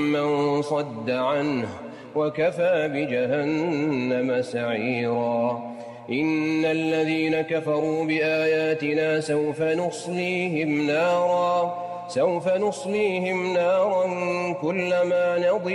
من صد عنه وكفى بجهنم سعيرا إن الذين كفروا بآياتنا سوف نصليهم نارا كلما نضجت